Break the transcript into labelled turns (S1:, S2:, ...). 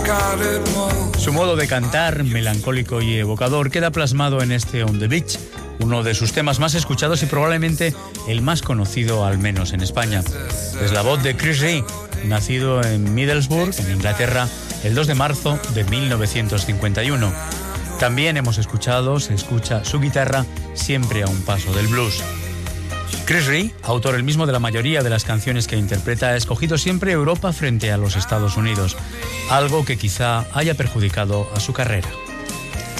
S1: Su modo de cantar, melancólico y evocador, queda plasmado en este On the Beach, uno de sus temas más escuchados y probablemente el más conocido, al menos en España. Es la voz de Chris Rea, nacido en Middlesbrough, en Inglaterra, el 2 de marzo de 1951. También hemos escuchado, se escucha su guitarra siempre a un paso del blues. Chris Rea, autor el mismo de la mayoría de las canciones que interpreta, ha escogido siempre Europa frente a los Estados Unidos, algo que quizá haya perjudicado a su carrera.